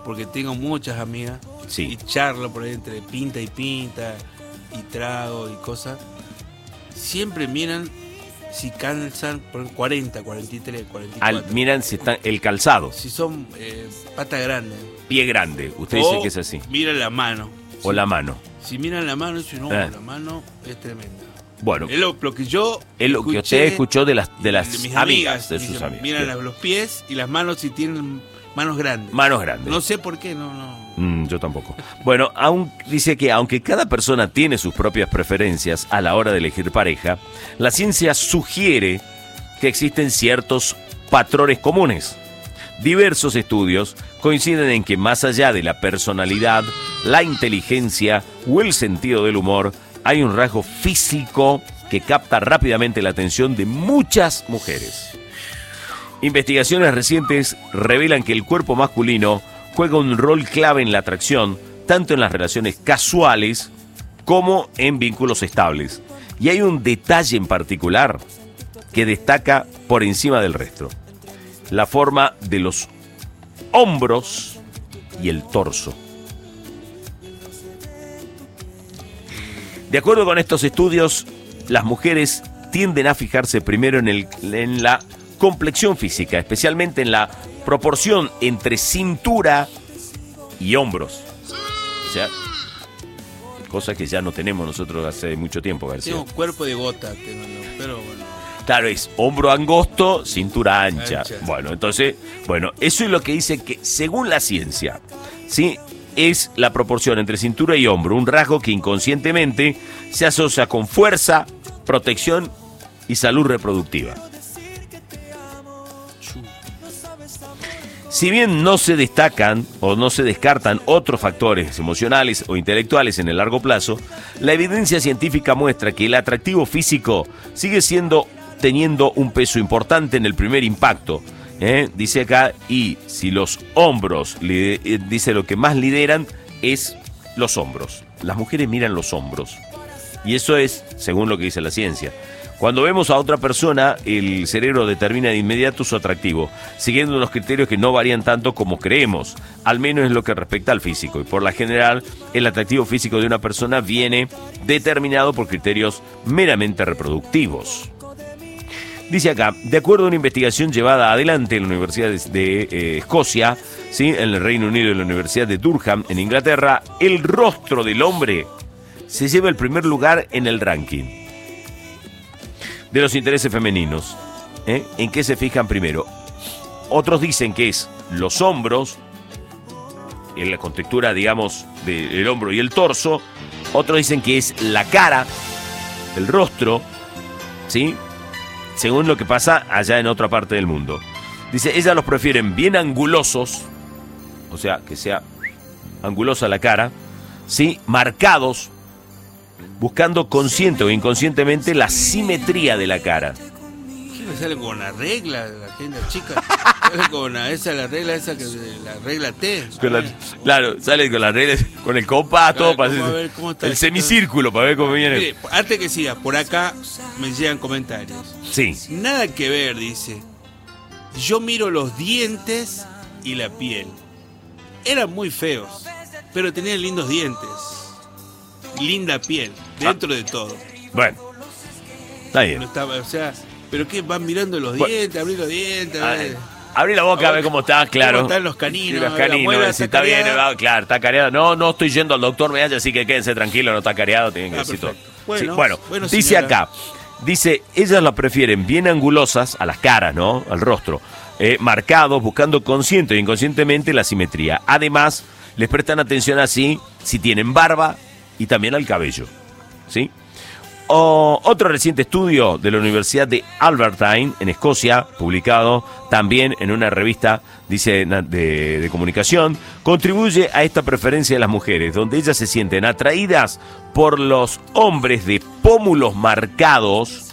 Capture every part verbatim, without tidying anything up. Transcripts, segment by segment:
porque tengo muchas amigas, Sí. y charlo por ahí entre pinta y pinta, y trago y cosas, siempre miran si calzan por cuarenta, cuarenta y tres, cuarenta y cuatro. Al, miran si están el calzado, Si son eh, pata grande. pie grande. Usted O dice que es así. miran la mano. O Si- la mano. Si miran la mano, dicen, no, Eh. la mano es tremenda. Bueno, Es lo, lo que yo es lo que escuché usted escuchó de las, de las de mis amigas, de dicen, sus amigas. Miran Bien. la- los pies y las manos si tienen manos grandes. Manos grandes. No sé por qué, no, no. Mm, yo tampoco. Bueno, aún dice que aunque cada persona tiene sus propias preferencias a la hora de elegir pareja, la ciencia sugiere que existen ciertos patrones comunes. Diversos estudios coinciden en que más allá de la personalidad, la inteligencia o el sentido del humor, hay un rasgo físico que capta rápidamente la atención de muchas mujeres. Investigaciones recientes revelan que el cuerpo masculino juega un rol clave en la atracción, tanto en las relaciones casuales como en vínculos estables. Y hay un detalle en particular que destaca por encima del resto: la forma de los hombros y el torso. De acuerdo con estos estudios, las mujeres tienden a fijarse primero en, el, en la complexión física, especialmente en la proporción entre cintura y hombros. O sea, cosa que ya no tenemos nosotros hace mucho tiempo, García. Tengo cuerpo de gota, tengo, no, pero bueno. Claro, es hombro angosto, cintura ancha. Ancha. Bueno, entonces, bueno, eso es lo que dice que, según la ciencia, ¿sí?, es la proporción entre cintura y hombro, un rasgo que inconscientemente se asocia con fuerza, protección y salud reproductiva. Si bien no se destacan o no se descartan otros factores emocionales o intelectuales en el largo plazo, la evidencia científica muestra que el atractivo físico sigue siendo teniendo un peso importante en el primer impacto. ¿eh? Dice acá, y si los hombros, li- eh, dice lo que más lideran es los hombros. Las mujeres miran los hombros. Y eso es según lo que dice la ciencia. Cuando vemos a otra persona, el cerebro determina de inmediato su atractivo, siguiendo unos criterios que no varían tanto como creemos, al menos en lo que respecta al físico. Y por la general, el atractivo físico de una persona viene determinado por criterios meramente reproductivos. Dice acá, de acuerdo a una investigación llevada adelante en la Universidad de, de eh, Escocia, ¿sí?, en el Reino Unido y en la Universidad de Durham, en Inglaterra, el rostro del hombre se lleva el primer lugar en el ranking de los intereses femeninos. ¿eh? ¿En qué se fijan primero? Otros dicen que es los hombros, en la contextura, digamos, del hombro y el torso. Otros dicen que es la cara, el rostro, ¿sí?, según lo que pasa allá en otra parte del mundo. Dice, ellas los prefieren bien angulosos, o sea, que sea angulosa la cara, ¿sí?, marcados, buscando consciente o inconscientemente la simetría de la cara. ¿Qué me sale con la regla la gente chica? Sale con la, esa la regla esa que la regla T. Con la- claro, sale con las reglas, con el compás, todo, Claro, para ¿cómo? hacer- A ver, ¿cómo está el esto? semicírculo, para ver cómo viene. Mire, antes que siga, por acá me llegan comentarios. Sí, Nada que ver, dice. Yo miro los dientes y la piel. Eran muy feos, pero tenían lindos dientes. Linda piel, dentro de todo. bueno, está bien. No estaba, o sea, pero que van mirando los Bueno. dientes, abrir los dientes. Ah, a ver. Abrí la boca a ver cómo está, claro. ¿Cómo están los caninos? Sí, los A ver, la caninos, muela si está está bien, careada. va, claro, está careado. No, no estoy yendo al doctor Medalla, así que quédense tranquilos, no está careado, tienen que Ah, decir todo. perfecto. Bueno, Sí, bueno, bueno, dice señora. acá, dice, ellas la prefieren bien angulosas a las caras, ¿no? Al rostro, eh, marcados, buscando consciente e inconscientemente la simetría. Además, les prestan atención así si tienen barba y también al cabello, ¿sí? O, otro reciente estudio de la Universidad de Aberdeen, en Escocia, publicado también en una revista, dice, na- de, de comunicación, contribuye a esta preferencia de las mujeres, donde ellas se sienten atraídas por los hombres de pómulos marcados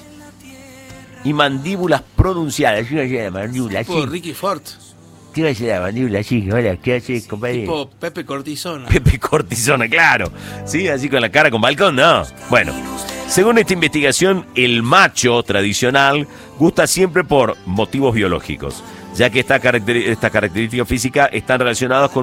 y mandíbulas pronunciadas. Yo iba a la mandíbula así. Tipo Ricky Ford, ¿Qué iba a ser la mandíbula así? Hola, ¿qué haces, compadre? tipo Pepe Cortisona. Pepe Cortisona, claro. Sí, así con la cara con balcón, no. Bueno, según esta investigación, el macho tradicional gusta siempre por motivos biológicos, ya que esta caracter- estas características físicas están relacionadas con